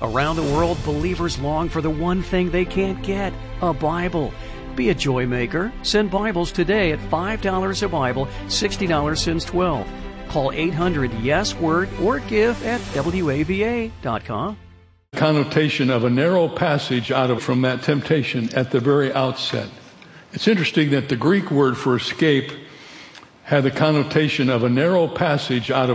Around the world, believers long for the one thing they can't get, a Bible. Be a joy maker. Send Bibles today at $5 a Bible, $60 since 12. Call 800-YES-WORD or give at WAVA.com. Connotation of a narrow passage from that temptation at the very outset. It's interesting that the Greek word for escape had the connotation of a narrow passage out of